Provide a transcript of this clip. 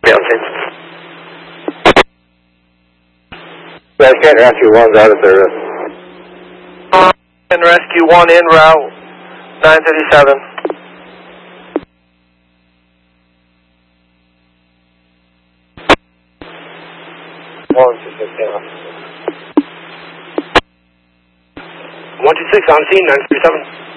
Can't Rescue 1's out of service. And Rescue 1 en route, 937. One two six on scene, 937.